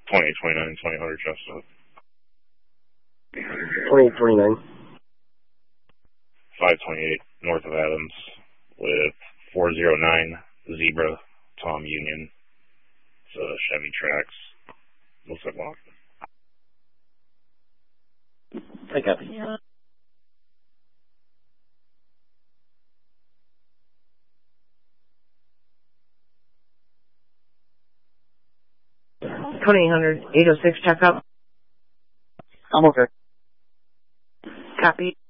2829, 2000 Chestnut. 2829. 528 north of Adams with 409 Zebra, Tom Union. It's Chevy Trax. Looks like locked. I copy. Yeah. $2,800, 806 checkup. I'm okay. Copy.